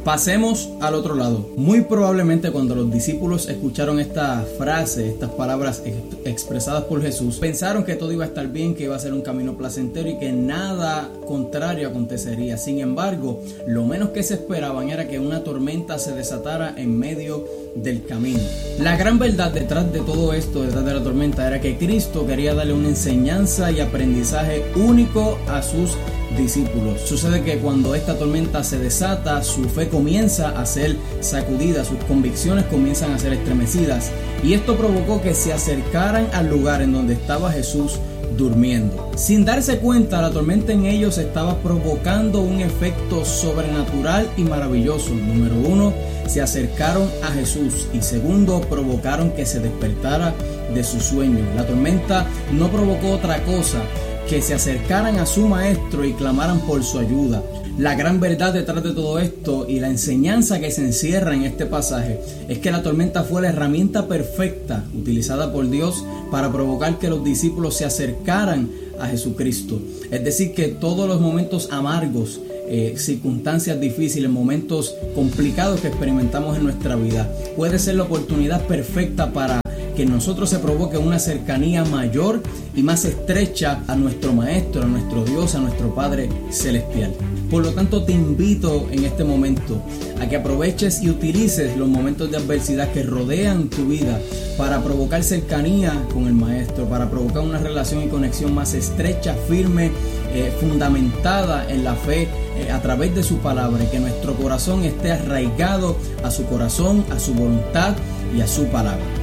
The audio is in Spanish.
Pasemos al otro lado. Muy probablemente cuando los discípulos escucharon esta frase, estas palabras expresadas por Jesús, pensaron que todo iba a estar bien, que iba a ser un camino placentero y que nada contrario acontecería. Sin embargo, lo menos que se esperaban era que una tormenta se desatara en medio del camino. La gran verdad detrás de todo esto, detrás de la tormenta, era que Cristo quería darle una enseñanza y aprendizaje único a sus discípulos. Sucede que cuando esta tormenta se desata, su fe comienza a ser sacudida, sus convicciones comienzan a ser estremecidas, y esto provocó que se acercaran al lugar en donde estaba Jesús durmiendo. Sin darse cuenta, la tormenta en ellos estaba provocando un efecto sobrenatural y maravilloso. Número 1, se acercaron a Jesús, y segundo, provocaron que se despertara de su sueño. La tormenta no provocó otra cosa que se acercaran a su maestro y clamaran por su ayuda. La gran verdad detrás de todo esto y la enseñanza que se encierra en este pasaje es que la tormenta fue la herramienta perfecta utilizada por Dios para provocar que los discípulos se acercaran a Jesucristo. Es decir, que todos los momentos amargos, circunstancias difíciles, momentos complicados que experimentamos en nuestra vida, puede ser la oportunidad perfecta para que en nosotros se provoque una cercanía mayor y más estrecha a nuestro Maestro, a nuestro Dios, a nuestro Padre Celestial. Por lo tanto, te invito en este momento a que aproveches y utilices los momentos de adversidad que rodean tu vida para provocar cercanía con el Maestro, para provocar una relación y conexión más estrecha, firme, fundamentada en la fe a través de su palabra, y que nuestro corazón esté arraigado a su corazón, a su voluntad y a su palabra.